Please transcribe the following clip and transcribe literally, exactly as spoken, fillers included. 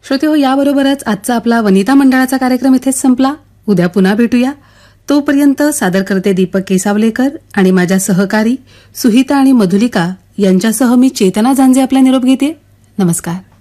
श्रोते हो, याबरोबरच आजचा आपला वनिता मंडळाचा कार्यक्रम इथेच संपला. उद्या पुन्हा भेटूया. तोपर्यंत सादर करते दीपक केसावलेकर आणि माझ्या सहकारी सुहिता आणि मधुलिका यांच्यासह मी चेतना झांजे आपला निरोप घेते. नमस्कार.